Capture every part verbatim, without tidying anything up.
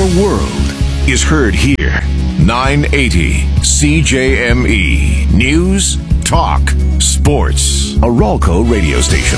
the world is heard here. nine eighty C J M E. News, talk, sports. A Ralco radio station.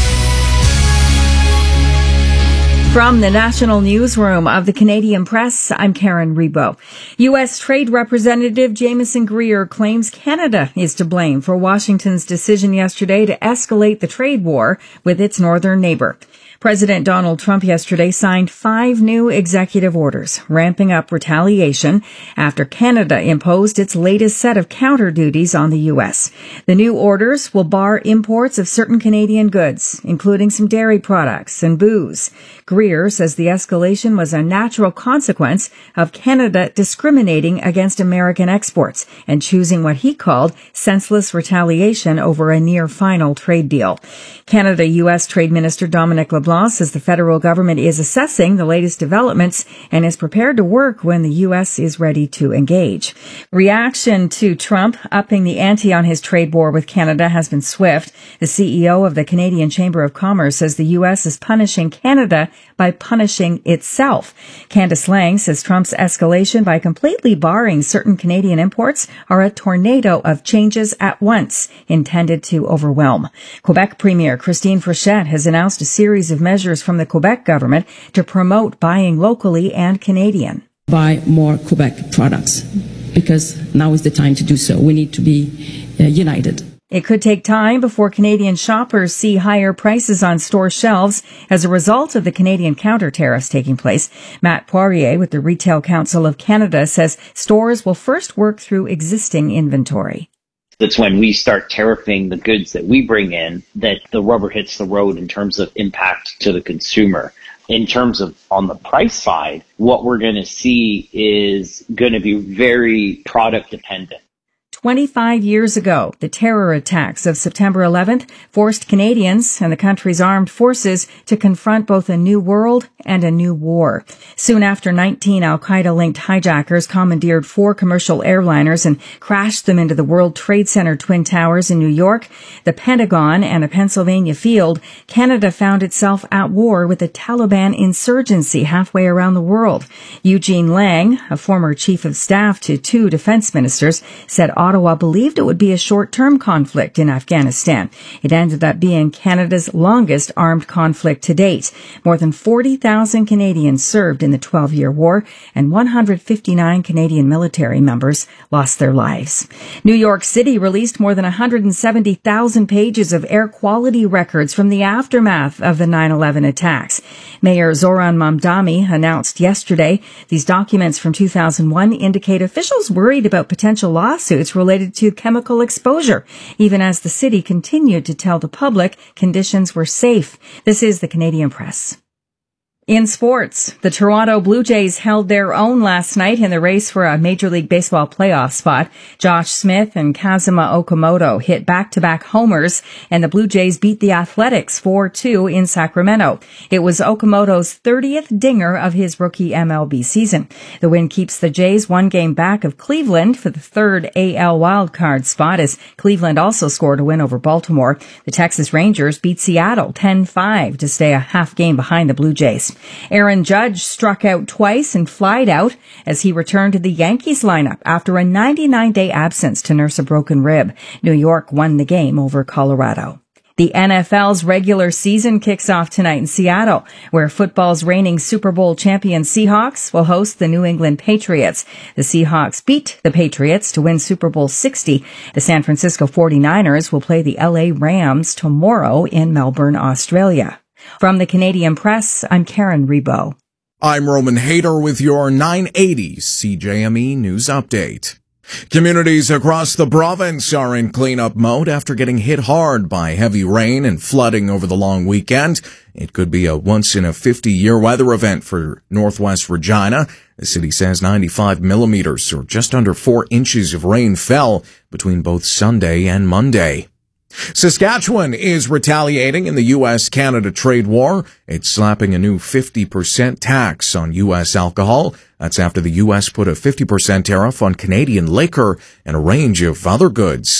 From the National Newsroom of the Canadian Press, I'm Karen Rebo. U S. Trade Representative Jameson Greer claims Canada is to blame for Washington's decision yesterday to escalate the trade war with its northern neighbor. President Donald Trump yesterday signed five new executive orders, ramping up retaliation after Canada imposed its latest set of counter duties on the U S. The new orders will bar imports of certain Canadian goods, including some dairy products and booze. Greer says the escalation was a natural consequence of Canada discriminating against American exports and choosing what he called senseless retaliation over a near-final trade deal. Canada-U S. Trade Minister Dominic LeBlanc says the federal government is assessing the latest developments and is prepared to work when the U S is ready to engage. Reaction to Trump upping the ante on his trade war with Canada has been swift. The C E O of the Canadian Chamber of Commerce says the U S is punishing Canada by punishing itself. Candace Lang says Trump's escalation by completely barring certain Canadian imports are a tornado of changes at once intended to overwhelm. Quebec Premier Christine Fréchette has announced a series of measures from the Quebec government to promote buying locally and Canadian. Buy more Quebec products, because now is the time to do so. We need to be uh, united. It could take time before Canadian shoppers see higher prices on store shelves as a result of the Canadian counter tariffs taking place. Matt Poirier with the Retail Council of Canada says stores will first work through existing inventory. That's when we start tariffing the goods that we bring in that the rubber hits the road in terms of impact to the consumer. In terms of on the price side, what we're going to see is going to be very product dependent. twenty-five years ago, the terror attacks of September eleventh forced Canadians and the country's armed forces to confront both a new world and a new war. Soon after, nineteen Al-Qaeda-linked hijackers commandeered four commercial airliners and crashed them into the World Trade Center Twin Towers in New York, the Pentagon, and a Pennsylvania field. Canada found itself at war with the Taliban insurgency halfway around the world. Eugene Lang, a former chief of staff to two defense ministers, said Ottawa believed it would be a short-term conflict in Afghanistan. It ended up being Canada's longest armed conflict to date. More than forty thousand Canadians served in the twelve-year war, and one hundred fifty-nine Canadian military members lost their lives. New York City released more than one hundred seventy thousand pages of air quality records from the aftermath of the nine eleven attacks. Mayor Zoran Mamdani announced yesterday these documents from two thousand one indicate officials worried about potential lawsuits related to chemical exposure, even as the city continued to tell the public conditions were safe. This is the Canadian Press. In sports, the Toronto Blue Jays held their own last night in the race for a Major League Baseball playoff spot. Josh Smith and Kazuma Okamoto hit back-to-back homers, and the Blue Jays beat the Athletics four two in Sacramento. It was Okamoto's thirtieth dinger of his rookie M L B season. The win keeps the Jays one game back of Cleveland for the third A L wildcard spot, as Cleveland also scored a win over Baltimore. The Texas Rangers beat Seattle ten five to stay a half game behind the Blue Jays. Aaron Judge struck out twice and flied out as he returned to the Yankees lineup after a ninety-nine day absence to nurse a broken rib. New York won the game over Colorado. The N F L's regular season kicks off tonight in Seattle, where football's reigning Super Bowl champion Seahawks will host the New England Patriots. The Seahawks beat the Patriots to win Super Bowl sixty. The San Francisco forty-niners will play the L A Rams tomorrow in Melbourne, Australia. From the Canadian Press, I'm Karen Rebo. I'm Roman Hayter with your nine eighty C J M E News Update. Communities across the province are in cleanup mode after getting hit hard by heavy rain and flooding over the long weekend. It could be a once-in-a-fifty-year weather event for Northwest Regina. The city says ninety-five millimeters, or just under four inches of rain, fell between both Sunday and Monday. Saskatchewan is retaliating in the U S Canada trade war. It's slapping a new fifty percent tax on U S alcohol. That's after the U S put a fifty percent tariff on Canadian liquor and a range of other goods.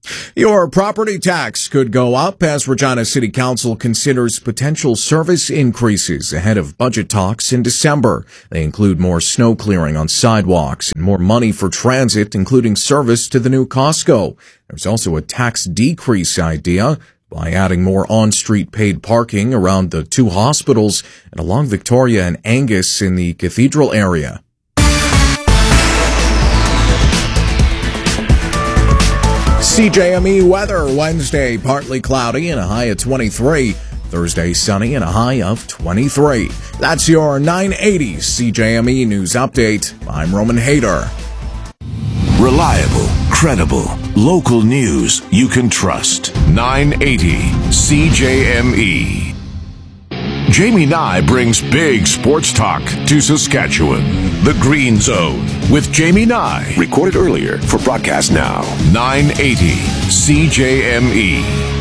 Your property tax could go up as Regina City Council considers potential service increases ahead of budget talks in December. They include more snow clearing on sidewalks and more money for transit, including service to the new Costco. There's also a tax decrease idea by adding more on-street paid parking around the two hospitals and along Victoria and Angus in the Cathedral area. C J M E weather Wednesday, partly cloudy and a high of twenty-three. Thursday, sunny and a high of twenty-three. That's your nine eighty C J M E News Update. I'm Roman Hayter. Reliable, credible, local news you can trust. nine eighty C J M E. Jamie Nye brings big sports talk to Saskatchewan. The Green Zone with Jamie Nye. Recorded earlier for broadcast now. nine eighty C J M E.